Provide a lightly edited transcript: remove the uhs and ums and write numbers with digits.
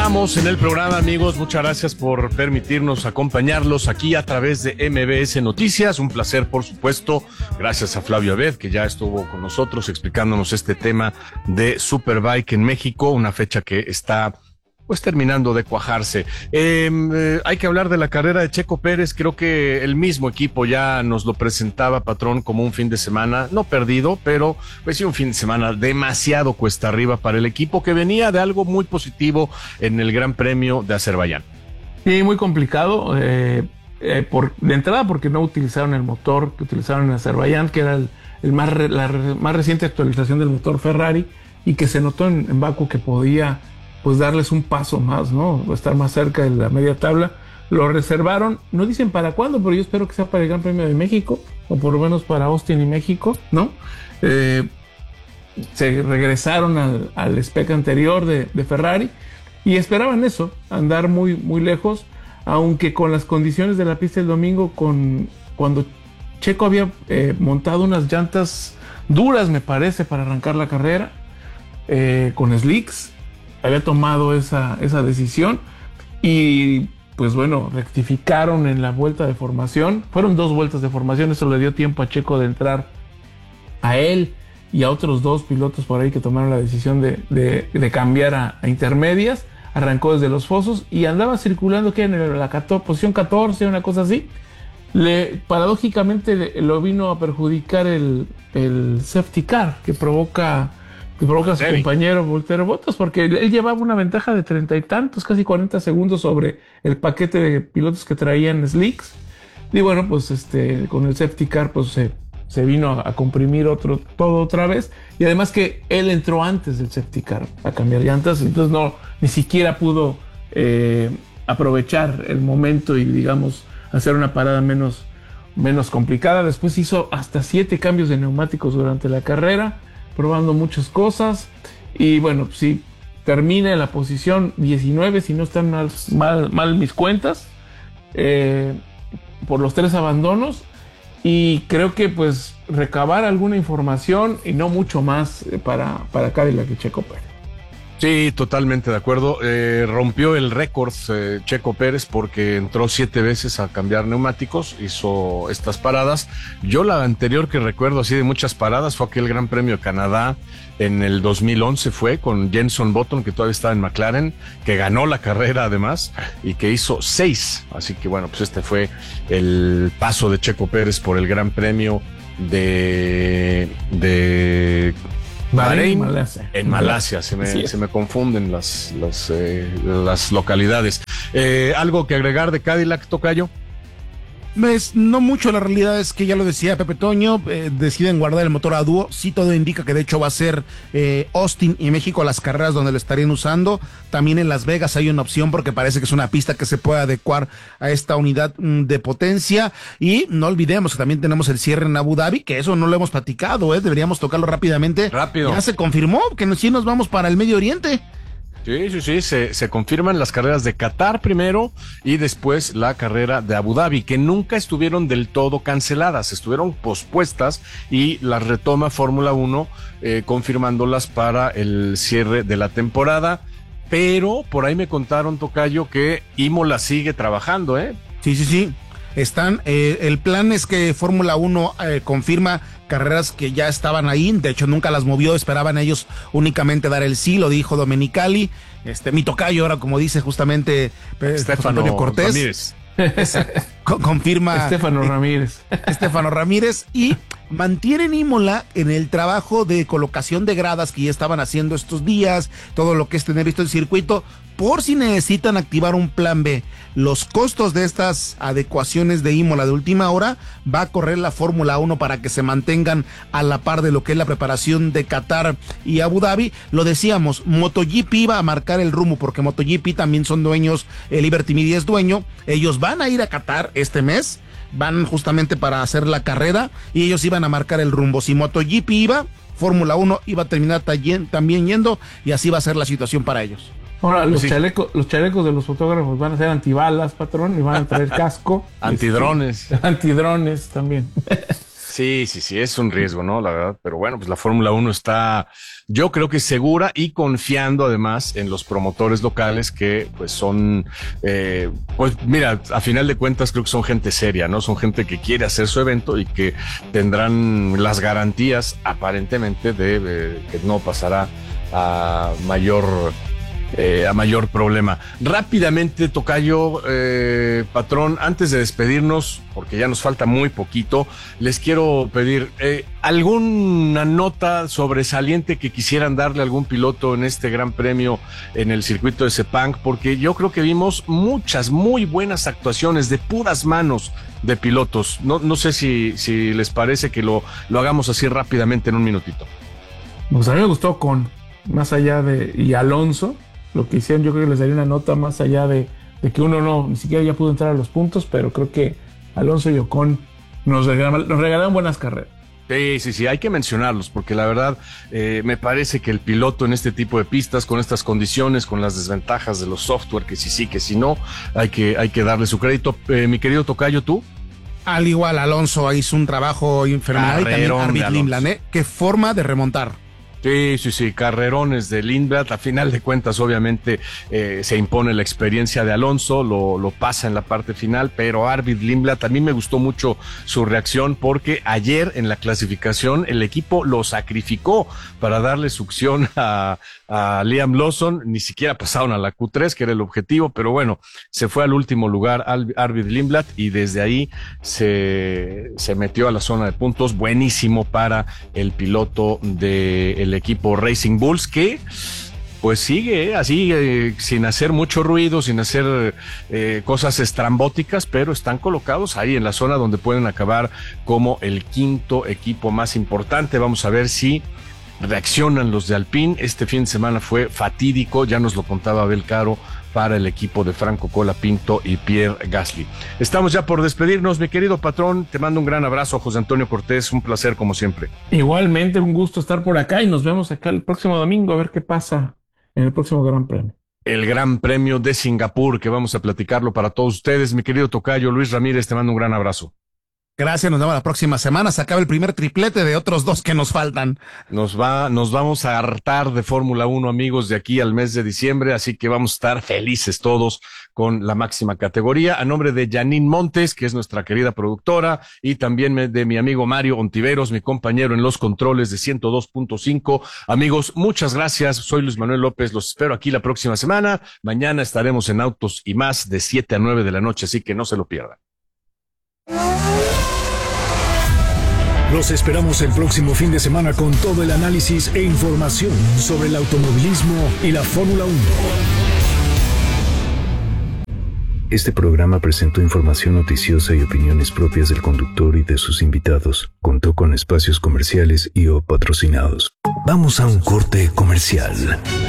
Estamos en el programa, amigos. Muchas gracias por permitirnos acompañarlos aquí a través de MBS Noticias. Un placer, por supuesto. Gracias a Flavio Abed, que ya estuvo con nosotros explicándonos este tema de Superbike en México, una fecha que está pues terminando de cuajarse. Hay que hablar de la carrera de Checo Pérez. Creo que el mismo equipo ya nos lo presentaba, patrón, como un fin de semana, no perdido, pero pues sí un fin de semana demasiado cuesta arriba para el equipo que venía de algo muy positivo en el Gran Premio de Azerbaiyán. Sí, muy complicado, de entrada porque no utilizaron el motor que utilizaron en Azerbaiyán, que era la más reciente actualización del motor Ferrari, y que se notó en Bakú que podía pues darles un paso más, ¿no? Estar más cerca de la media tabla. Lo reservaron, no dicen para cuándo, pero yo espero que sea para el Gran Premio de México, o por lo menos para Austin y México, ¿no? Se regresaron al spec anterior de Ferrari y esperaban eso, andar muy, muy lejos, aunque con las condiciones de la pista el domingo, cuando Checo había montado unas llantas duras, me parece, para arrancar la carrera, con slicks, había tomado esa decisión y pues bueno, rectificaron en la vuelta de formación. Fueron 2 vueltas de formación, eso le dio tiempo a Checo de entrar, a él y a otros 2 pilotos por ahí que tomaron la decisión de cambiar a intermedias. Arrancó desde los fosos y andaba circulando que en la posición 14, una cosa así. Paradójicamente lo vino a perjudicar el safety car que provoca a su compañero Valtteri Bottas, porque él llevaba una ventaja de 30 y tantos, casi 40 segundos sobre el paquete de pilotos que traían slicks. Y bueno, pues con el safety car pues se vino a comprimir todo otra vez, y además que él entró antes del safety car a cambiar llantas, entonces ni siquiera pudo aprovechar el momento y digamos hacer una parada menos complicada. Después hizo hasta 7 cambios de neumáticos durante la carrera, probando muchas cosas, y bueno, sí, termina en la posición 19, si no están mal mis cuentas, por los 3 abandonos, y creo que pues recabar alguna información y no mucho más para Cadillac y Checo Pérez. Sí, totalmente de acuerdo. Rompió el récord Checo Pérez porque entró 7 veces a cambiar neumáticos, hizo estas paradas. Yo la anterior que recuerdo así de muchas paradas fue aquel Gran Premio de Canadá en el 2011, fue con Jenson Button, que todavía estaba en McLaren, que ganó la carrera además y que hizo 6. Así que bueno, pues este fue el paso de Checo Pérez por el Gran Premio de Bahrein, en Malasia. Se me confunden las localidades. ¿Algo que agregar de Cadillac, tocayo? No mucho, la realidad es que ya lo decía Pepe Toño, deciden guardar el motor a dúo. Sí, todo indica que de hecho va a ser Austin y México las carreras donde lo estarían usando. También en Las Vegas hay una opción porque parece que es una pista que se puede adecuar a esta unidad de potencia. Y no olvidemos que también tenemos el cierre en Abu Dhabi, que eso no lo hemos platicado, deberíamos tocarlo rápidamente. Rápido. Ya se confirmó que sí nos vamos para el Medio Oriente. Sí, se confirman las carreras de Qatar primero y después la carrera de Abu Dhabi, que nunca estuvieron del todo canceladas, estuvieron pospuestas y las retoma Fórmula 1 confirmándolas para el cierre de la temporada, pero por ahí me contaron, tocayo, que Imola sigue trabajando, Sí. El plan es que Fórmula 1 confirma carreras que ya estaban ahí, de hecho nunca las movió, esperaban ellos únicamente dar el sí, lo dijo Domenicali, mi tocayo ahora, como dice justamente Antonio Cortés. Ramírez. Confirma Estefano Ramírez, y mantienen Imola en el trabajo de colocación de gradas que ya estaban haciendo estos días, todo lo que es tener visto el circuito, por si necesitan activar un plan B. Los costos de estas adecuaciones de Imola de última hora va a correr la Fórmula 1 para que se mantengan a la par de lo que es la preparación de Qatar y Abu Dhabi. Lo decíamos, MotoGP iba a marcar el rumbo porque MotoGP también son dueños, Liberty Media es dueño, ellos van a ir a Qatar este mes, van justamente para hacer la carrera y ellos iban a marcar el rumbo. Si MotoGP iba, Fórmula 1 iba a terminar también yendo, y así va a ser la situación para ellos. Ahora, los chalecos de los fotógrafos van a ser antibalas, patrón, y van a traer casco. Antidrones. Antidrones también. Sí, sí, sí, es un riesgo, ¿no? La verdad, pero bueno, pues la Fórmula 1 está, yo creo que segura y confiando además en los promotores locales que pues son, pues mira, a final de cuentas creo que son gente seria, ¿no? Son gente que quiere hacer su evento y que tendrán las garantías aparentemente de que no pasará a mayor problema. Rápidamente, tocayo, patrón, antes de despedirnos, porque ya nos falta muy poquito, les quiero pedir alguna nota sobresaliente que quisieran darle a algún piloto en este gran premio en el circuito de Sepang, porque yo creo que vimos muchas muy buenas actuaciones de puras manos de pilotos. No sé si les parece que lo hagamos así rápidamente en un minutito. Pues a mí me gustó más allá y Alonso, lo que hicieron, yo creo que les daría una nota más allá de que uno ni siquiera ya pudo entrar a los puntos, pero creo que Alonso y Ocon nos regalaron buenas carreras. Sí, hay que mencionarlos, porque la verdad me parece que el piloto en este tipo de pistas, con estas condiciones, con las desventajas de los software, que sí, que si no, hay que darle su crédito. Mi querido tocayo, ¿tú? Al igual, Alonso hizo un trabajo infernal y también Arvid Lindland, qué forma de remontar. Sí, carrerones de Lindblad. A final de cuentas, obviamente, se impone la experiencia de Alonso, lo pasa en la parte final, pero Arvid Lindblad, a mí me gustó mucho su reacción porque ayer en la clasificación el equipo lo sacrificó para darle succión a Liam Lawson, ni siquiera pasaron a la Q3, que era el objetivo, pero bueno, se fue al último lugar Arvid Lindblad y desde ahí se metió a la zona de puntos. Buenísimo para el piloto del equipo Racing Bulls, que pues sigue así, sin hacer mucho ruido, sin hacer cosas estrambóticas, pero están colocados ahí en la zona donde pueden acabar como el quinto equipo más importante. Vamos a ver si reaccionan los de Alpine. Este fin de semana fue fatídico, ya nos lo contaba Abel Caro, para el equipo de Franco Colapinto y Pierre Gasly. Estamos ya por despedirnos, mi querido patrón, te mando un gran abrazo, José Antonio Cortés, un placer como siempre. Igualmente, un gusto estar por acá y nos vemos acá el próximo domingo a ver qué pasa en el próximo Gran Premio. El Gran Premio de Singapur, que vamos a platicarlo para todos ustedes. Mi querido tocayo Luis Ramírez, te mando un gran abrazo. Gracias, nos vemos la próxima semana. Se acaba el primer triplete de otros dos que nos faltan. Nos vamos a hartar de Fórmula 1, amigos, de aquí al mes de diciembre, así que vamos a estar felices todos con la máxima categoría. A nombre de Janine Montes, que es nuestra querida productora, y también de mi amigo Mario Ontiveros, mi compañero en los controles de 102.5. Amigos, muchas gracias. Soy Luis Manuel López. Los espero aquí la próxima semana. Mañana estaremos en Autos y Más de 7 a 9 de la noche, así que no se lo pierdan. Los esperamos el próximo fin de semana con todo el análisis e información sobre el automovilismo y la Fórmula 1. Este programa presentó información noticiosa y opiniones propias del conductor y de sus invitados. Contó con espacios comerciales y o patrocinados. Vamos a un corte comercial.